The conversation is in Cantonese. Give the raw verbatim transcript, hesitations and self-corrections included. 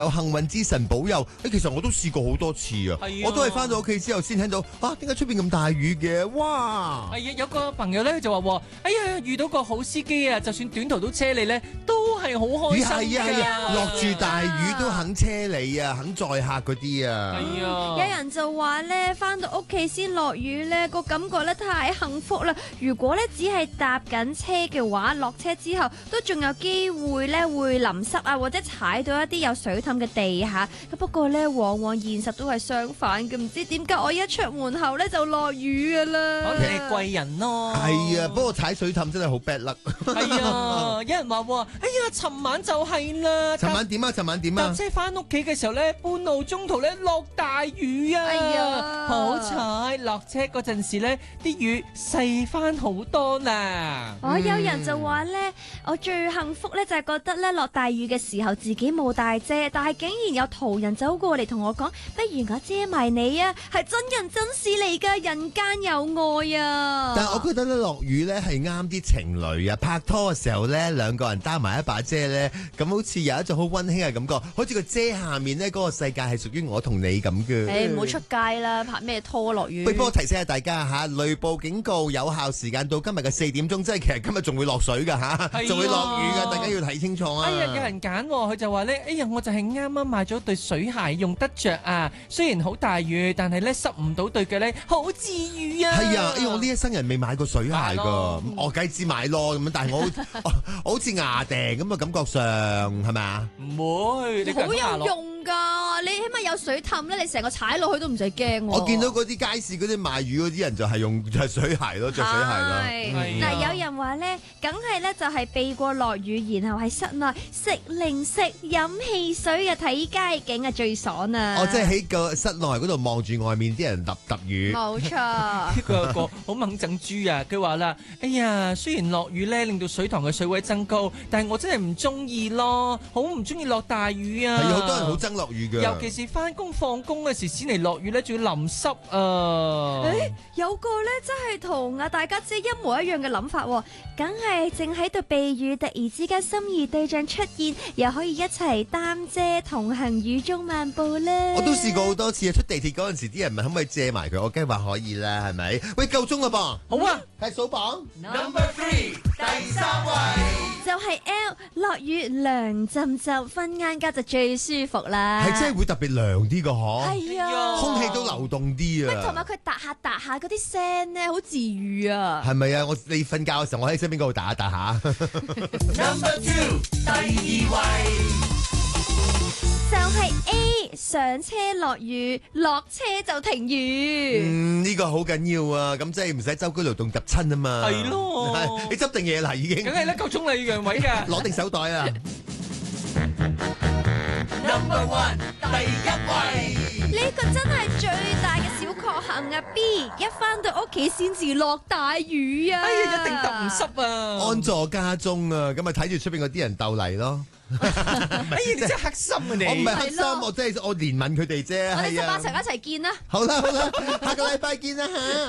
有幸運之神保佑。誒，其實我都試過好多次啊，我都係翻到屋企之後先聽到，啊，點解出邊咁大雨嘅？哇！ 係啊，有個朋友咧就話：哎呀，遇到個好司機啊，就算短途都車你咧，都係好開心㗎。 係啊係啊，落住大雨都肯車你啊，肯載客嗰啲啊。 係啊， 有人就話咧，翻到屋企先落雨咧，個感覺咧太幸福啦。如果咧只係搭緊車嘅話，落車之後都仲有機會咧會淋濕啊，或者踩到一啲有水氹嘅地下。不過咧，往往現實都係相反嘅，唔知點解我一出門口咧就落雨噶啦。 可能你係貴人咯。 係啊，不過踩水氹真係好 bad luck。 係啊，有人話：哎呀，尋晚就係啦。 尋晚點啊？尋晚點啊？ 搭車翻屋企嘅時候咧，半路中途咧落大雨啊！ 哎呀， 好彩落車嗰陣時咧，啲雨細翻好多啦。 我、哦、有人就話咧，我最幸福咧就係覺得咧落大雨嘅時候自己冇帶遮，但係竟然有途人走過嚟同我講，不如我遮埋你啊！係真人真事嚟噶，人間有愛啊！ 但係我覺得咧落雨咧係啱啲情侶啊，拍拖嘅時候咧兩個人擔埋一把遮咧，咁好似有一種好溫馨嘅感覺，好似個遮下面咧嗰個世界係屬於我同你咁嘅。 誒，唔好出街啦，拍咩拖落雨？ 不過提醒下大家吓，雷暴警告有效時間到今日嘅四點鐘，即係其實今日仲會落水噶吓，仲會落雨噶，大家要睇清楚啊！ 哎呀，有人揀，佢就話咧，哎呀，我就係啱啱買咗對水鞋用得着啊，雖然好大雨，但係咧濕唔到對腳咧，好治愈啊！ 係啊，哎呀，我呢一生人未買過水鞋噶，我梗係知買咯咁樣，但係我我好似牙定咁嘅感覺上係咪啊？ 唔會，你好有用噶，你起碼有水氹咧，你成個踩落去都唔使驚。 我見到嗰啲街市嗰啲賣魚嗰啲人就係用就係水鞋咯，着水鞋咯。 嗱、嗯，有人話咧，梗係咧就係避過落雨，然後喺室內食零食、飲汽水啊，睇街景啊，最爽啊！ 哦，即係喺個室內嗰度望住外面啲人揼揼雨。 冇錯。 呢個有個好猛整豬啊！佢話啦，哎呀，雖然落雨咧令到水塘嘅水位增高，但係我真係唔中意咯，好唔中意落大雨啊！ 係啊，好多人好憎落雨㗎。 尤其是翻工放工嘅時先嚟落雨咧，仲要淋濕啊！ 誒，有個咧真係同啊大家姐一模一樣嘅諗法，梗係正喺度避雨，突然之間心儀對象出現，又可以一齊擔遮同行雨中漫步咧。 我都試過好多次啊！出地鐵嗰陣時，啲人問可唔可以借埋佢，我梗係話可以啦，係咪？喂，夠鐘啦噃！ 好啊， 睇數榜 Number Three 第三位就係 L， 落雨涼浸浸，瞓晏覺就最舒服啦。 係真係會特別涼啲㗎嗬， 係啊， 空氣都流動啲啊。 同埋佢打下打下嗰啲聲咧，好治愈啊。 係咪啊？我你瞓覺嘅時候，我喺身邊嗰度打下打下。 Number Two 第二位就係 A， 上車落雨，落車就停雨。 嗯，呢、這個好緊要啊！咁即係唔使周居勞動揼親啊嘛。 係咯， 你執定嘢啦已經。 梗係啦，夠鐘啦要讓位㗎。 攞定手袋啊！ Number One 第一位呢個真係最大嘅小確幸啊 ！B 一翻到屋企先至落大雨啊！ 哎呀，一定揼唔濕啊！ 安坐家中啊，咁咪睇住出邊嗰啲人鬥嚟咯。 哎呀，你真係黑心啊你！ 我唔係黑心，我真係我憐憫佢哋啫。 我哋十八係啊， 層一齊見啦！ 好啦好啦，下個禮拜見啦嚇。